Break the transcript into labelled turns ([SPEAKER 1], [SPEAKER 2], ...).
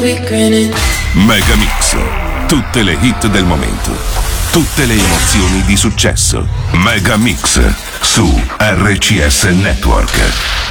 [SPEAKER 1] Megamix, tutte le hit del momento, tutte le emozioni di successo. Megamix su RCS Network.